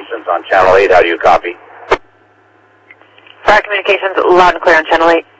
Communications on Channel 8. How do you copy? Fire Communications, loud and clear on Channel 8.